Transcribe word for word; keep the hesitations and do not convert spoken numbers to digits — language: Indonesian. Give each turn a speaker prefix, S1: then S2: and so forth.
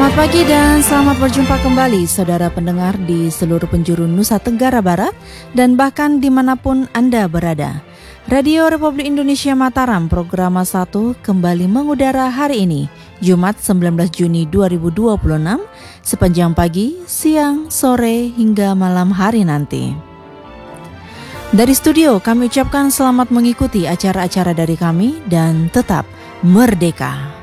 S1: Selamat pagi dan selamat berjumpa kembali saudara pendengar di seluruh penjuru Nusa Tenggara Barat dan bahkan dimanapun Anda berada. Radio Republik Indonesia Mataram program satu kembali mengudara hari ini, Jumat sembilan belas Juni dua ribu dua puluh enam, sepanjang pagi, siang, sore hingga malam hari nanti. Dari studio kami ucapkan selamat mengikuti acara-acara dari kami dan tetap merdeka.